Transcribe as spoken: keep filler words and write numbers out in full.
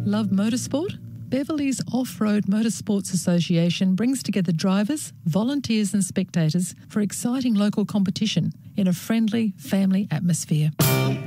Love motorsport? Beverley's Off-Road Motorsports Association brings together drivers, volunteers and spectators for exciting local competition in a friendly family atmosphere.